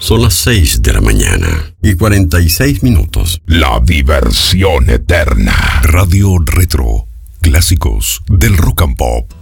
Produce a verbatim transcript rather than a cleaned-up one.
Son las seis de la mañana y cuarenta y seis minutos. La diversión eterna. Radio Retro. Clásicos del rock and pop.